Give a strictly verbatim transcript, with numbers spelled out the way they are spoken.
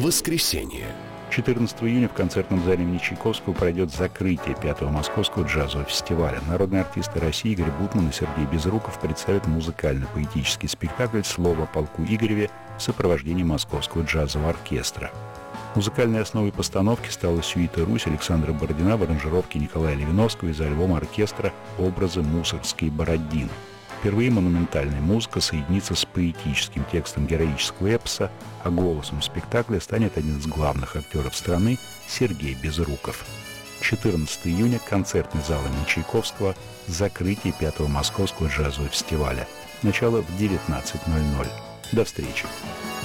Воскресенье. четырнадцатого июня в концертном зале имени Чайковского пройдет закрытие пятого Московского джазового фестиваля. Народные артисты России Игорь Бутман и Сергей Безруков представят музыкально-поэтический спектакль «Слово о полку Игореве» в сопровождении Московского джазового оркестра. Музыкальной основой постановки стала сюита «Русь» Александра Бородина в аранжировке Николая Левиновского из альбома оркестра «Образы Мусоргской Бородин». Впервые монументальная музыка соединится с поэтическим текстом героического эпоса, а голосом спектакля станет один из главных актеров страны Сергей Безруков. четырнадцатого июня концертный зал имени Чайковского, закрытие пятого Московского джазового фестиваля. Начало в девятнадцать ноль ноль. До встречи!